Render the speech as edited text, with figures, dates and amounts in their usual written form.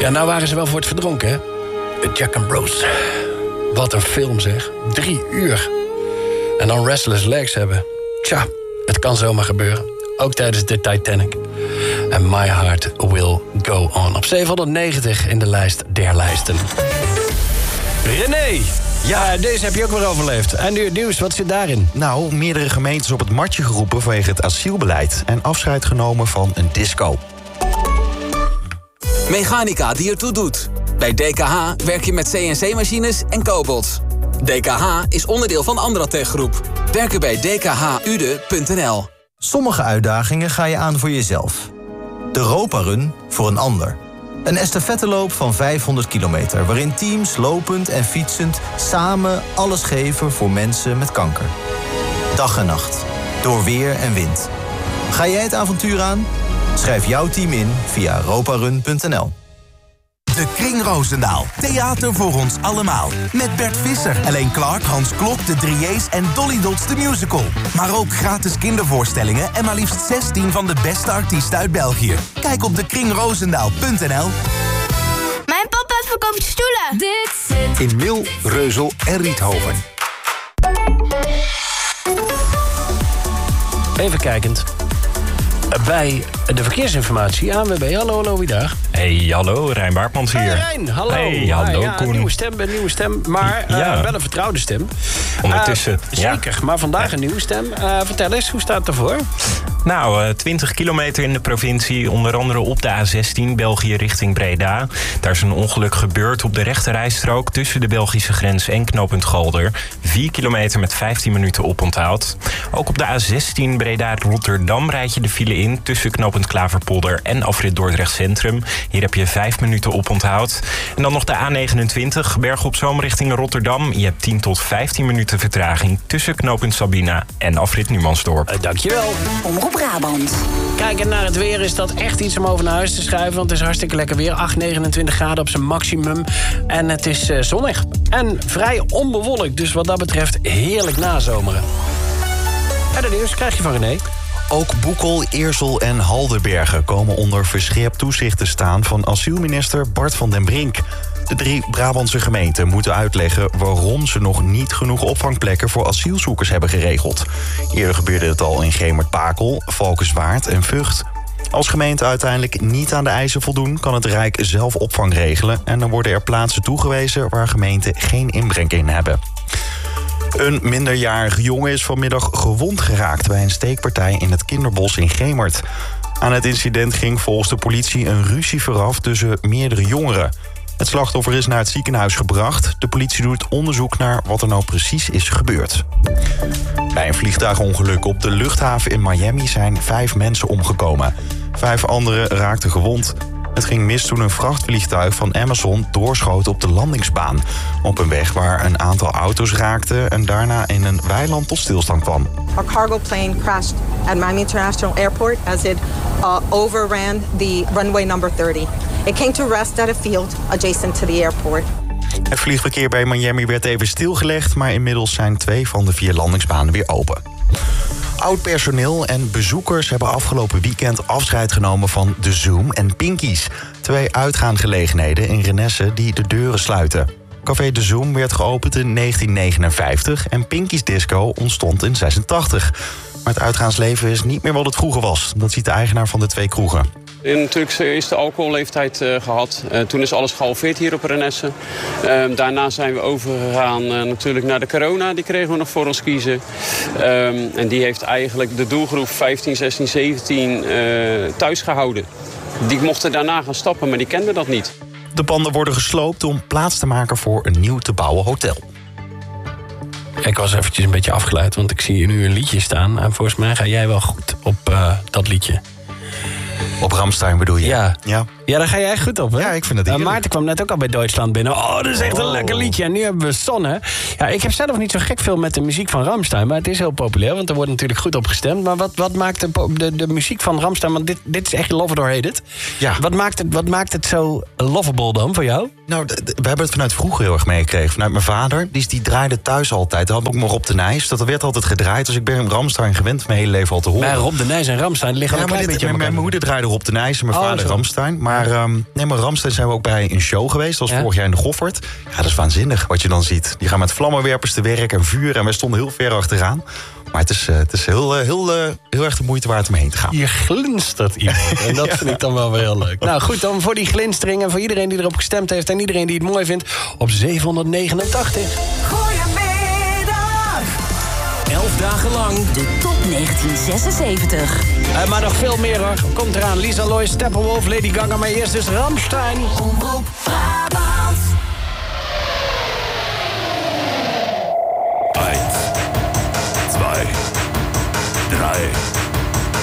Ja, nou waren ze wel voor het verdronken, hè? Jack and Rose. Wat een film, zeg. 3 uur. En dan Restless Legs hebben. Tja, het kan zomaar gebeuren. Ook tijdens de Titanic. En My Heart Will Go On. Op 790 in de lijst der lijsten. René! Ja, deze heb je ook weer overleefd. En nu het nieuws, wat zit daarin? Nou, meerdere gemeentes op het matje geroepen vanwege het asielbeleid. En afscheid genomen van een disco. Mechanica die ertoe doet. Bij DKH werk je met CNC-machines en cobots. DKH is onderdeel van Andratech Groep. Werken bij dkhude.nl. Sommige uitdagingen ga je aan voor jezelf. De Roparun voor een ander. Een estafetteloop van 500 kilometer... waarin teams lopend en fietsend samen alles geven voor mensen met kanker. Dag en nacht. Door weer en wind. Ga jij het avontuur aan? Schrijf jouw team in via roparun.nl. De Kring Roosendaal. Theater voor ons allemaal. Met Bert Visser, Elaine Clark, Hans Klok, de Drieërs en Dolly Dots de musical. Maar ook gratis kindervoorstellingen en maar liefst 16 van de beste artiesten uit België. Kijk op dekringroosendaal.nl. Mijn papa verkoopt stoelen. Dit zit in Mil, Reuzel en Riethoven. Even kijkend. Bij de verkeersinformatie, ANWB. Hallo, wie daar? Hey, hallo, Rijn Baartmans hier. Hey Rijn, hallo. Hey, hallo, ja, Koen. Een nieuwe stem, maar wel een vertrouwde stem. Ondertussen, zeker, maar vandaag een nieuwe stem. Vertel eens, hoe staat het ervoor? Nou, 20 kilometer in de provincie, onder andere op de A16, België richting Breda. Daar is een ongeluk gebeurd op de rechterrijstrook tussen de Belgische grens en knooppunt Galder. 4 kilometer met 15 minuten oponthoud. Ook op de A16 Breda-Rotterdam rijd je de file in tussen knooppunt Klaverpolder en afrit Dordrecht Centrum. Hier heb je 5 minuten oponthoud. En dan nog de A29, Bergen op Zoom richting Rotterdam. Je hebt 10 tot 15 minuten vertraging tussen knooppunt Sabina en afrit Numansdorp. Dankjewel. Omroep Brabant. Kijken naar het weer is dat echt iets om over naar huis te schuiven. Want het is hartstikke lekker weer. 29 graden op zijn maximum. En het is zonnig. En vrij onbewolkt. Dus wat dat betreft heerlijk nazomeren. En het nieuws krijg je van René. Ook Boekel, Eersel en Haldenbergen komen onder verscherpt toezicht te staan van asielminister Bart van den Brink. De 3 Brabantse gemeenten moeten uitleggen waarom ze nog niet genoeg opvangplekken voor asielzoekers hebben geregeld. Eerder gebeurde het al in Gemert-Pakel, Valkenswaard en Vught. Als gemeenten uiteindelijk niet aan de eisen voldoen, kan het Rijk zelf opvang regelen en dan worden er plaatsen toegewezen waar gemeenten geen inbreng in hebben. Een minderjarige jongen is vanmiddag gewond geraakt bij een steekpartij in het kinderbos in Gemert. Aan het incident ging volgens de politie een ruzie vooraf tussen meerdere jongeren. Het slachtoffer is naar het ziekenhuis gebracht. De politie doet onderzoek naar wat er nou precies is gebeurd. Bij een vliegtuigongeluk op de luchthaven in Miami zijn 5 mensen omgekomen. 5 anderen raakten gewond. Het ging mis toen een vrachtvliegtuig van Amazon doorschoot op de landingsbaan. Op een weg waar een aantal auto's raakten en daarna in een weiland tot stilstand kwam. Our cargo plane crashed at Miami International Airport as it overran the runway number 30. It came to rest at a field adjacent to the airport. Het vliegverkeer bij Miami werd even stilgelegd, maar inmiddels zijn 2 van de 4 landingsbanen weer open. Oud personeel en bezoekers hebben afgelopen weekend afscheid genomen van de Zoom en Pinkies. 2 uitgaangelegenheden in Renesse die de deuren sluiten. Café de Zoom werd geopend in 1959 en Pinkies Disco ontstond in 86. Maar het uitgaansleven is niet meer wat het vroeger was. Dat ziet de eigenaar van de 2 kroegen. Natuurlijk is de alcoholleeftijd gehad. Toen is alles gehalveerd hier op Renesse. Daarna zijn we overgegaan natuurlijk naar de corona. Die kregen we nog voor ons kiezen. En die heeft eigenlijk de doelgroep 15, 16, 17 thuis gehouden. Die mochten daarna gaan stappen, maar die kenden dat niet. De panden worden gesloopt om plaats te maken voor een nieuw te bouwen hotel. Ik was eventjes een beetje afgeleid, want ik zie hier nu een liedje staan. En volgens mij ga jij wel goed op dat liedje. Op Rammstein bedoel je? Ja. Ja, daar ga jij goed op, hè? Ja, ik vind het heerlijk. Maarten kwam net ook al bij Duitsland binnen. Oh, dat is echt een lekker liedje. En nu hebben we Sonne. Ja, ik heb zelf niet zo gek veel met de muziek van Rammstein. Maar het is heel populair, want er wordt natuurlijk goed op gestemd. Maar wat maakt de muziek van Rammstein... Want dit is echt Love It or Hate It. Ja. Wat maakt het zo lovable dan voor jou? Nou, we hebben het vanuit vroeger heel erg meegekregen. Vanuit mijn vader, die draaide thuis altijd. Dat had ook maar Rob de Nijs. Dat werd altijd gedraaid. Dus ik ben Rammstein gewend mijn hele leven al te horen. Maar Rob de Nijs en Rammstein liggen al een klein beetje op elkaar. Mijn moeder draaide moeder Rob de Nijs, mijn vader Ramstein. Maar Ramstein zijn we ook bij een show geweest. Dat was vorig jaar in de Goffert. Ja, dat is waanzinnig wat je dan ziet. Die gaan met vlammenwerpers te werk en vuur. En wij stonden heel ver achteraan. Maar het is heel erg de moeite waard om heen te gaan. Hier glinstert iemand. En dat vind ik dan wel weer heel leuk. Nou goed, dan voor die glinstering en voor iedereen die erop gestemd heeft... en iedereen die het mooi vindt, op 789. Goedemiddag! 11 dagen lang de top 1976. Maar nog veel meer hoor. Komt eraan. Lisa Loy, Steppenwolf, Lady Gaga. Maar eerst is Rammstein. Omroep Brabant. 1, 2, 3...